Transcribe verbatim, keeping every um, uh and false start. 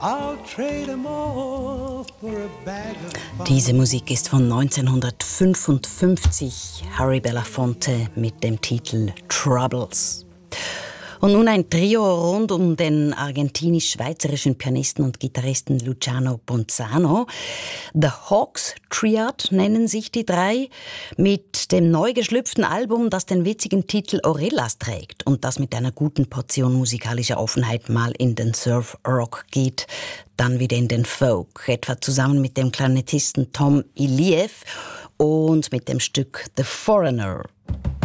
Diese Musik ist von neunzehnhundertfünfundfünfzig, Harry Belafonte mit dem Titel Troubles. Und nun ein Trio rund um den argentinisch-schweizerischen Pianisten und Gitarristen Luciano Ponzano. The Hawks Triad nennen sich die drei, mit dem neu geschlüpften Album, das den witzigen Titel Orellas trägt und das mit einer guten Portion musikalischer Offenheit mal in den Surf-Rock geht, dann wieder in den Folk, etwa zusammen mit dem Klarinettisten Tom Iliev und mit dem Stück The Foreigner.